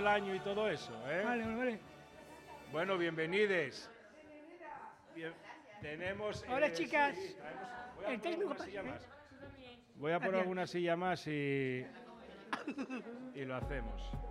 año y todo eso, ¿eh? Vale, vale. Bueno, bienvenides. Tenemos... Hola, chicas. sí, voy a El por técnico alguna silla pasa, más. Voy a por Gracias. alguna silla más y lo hacemos.